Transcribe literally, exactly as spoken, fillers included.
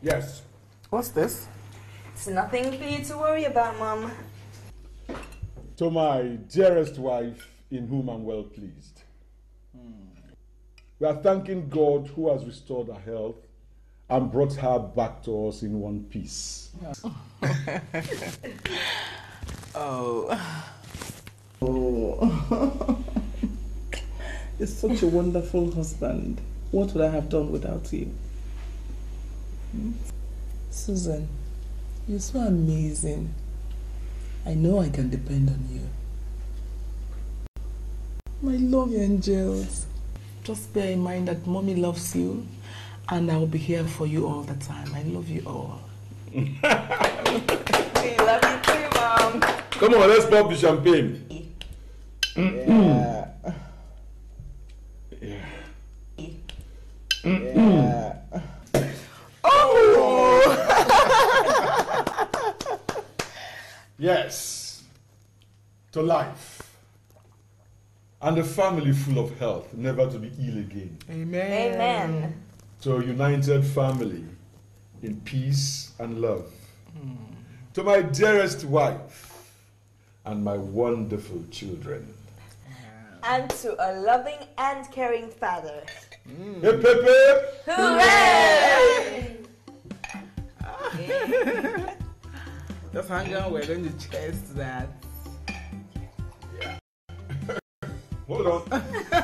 Yes. What's this? It's nothing for you to worry about, Mom. To my dearest wife, in whom I'm well pleased. Hmm. We are thanking God who has restored her health and brought her back to us in one piece. Oh. Oh. You're such a wonderful husband. What would I have done without you? Hmm? Susan, you're so amazing. I know I can depend on you. My love, angels. Just bear in mind that Mommy loves you and I'll be here for you all the time. I love you all. We love you too, Mom. Come on, let's pop the champagne. Yeah. Yeah. Yeah. Oh! Yes. To life. And a family full of health, never to be ill again. Amen. Amen. To a united family in peace and love. Mm. To my dearest wife and my wonderful children. And to a loving and caring father. Mm. Hip, hip, hip. Hooray! Just hang on, we're going to chest that. Hold on.